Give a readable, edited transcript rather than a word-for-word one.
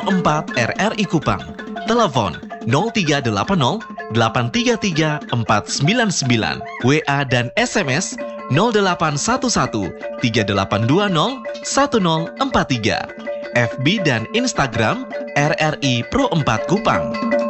Pro 4 RRI Kupang. Telepon 0380 833 499, WA dan SMS 0811 3820 1043, FB dan Instagram RRI Pro 4 Kupang.